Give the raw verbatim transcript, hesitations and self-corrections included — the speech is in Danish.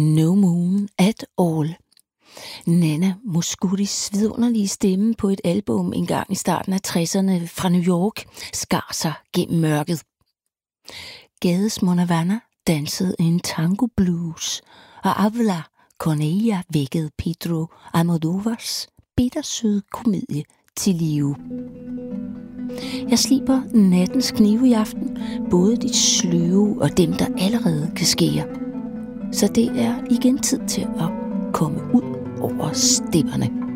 No Moon at All. Nana Mouskouris vidunderlige stemme på et album engang i starten af tresserne fra New York skar sig gennem mørket. Gades Monavana dansede en tango blues, og Avla Corneilla vækkede Pedro Almodóvars bittersøde komedie til live. Jeg sliber nattens knive i aften, både de sløve og dem, der allerede kan skære. Så det er igen tid til at komme ud over stepperne.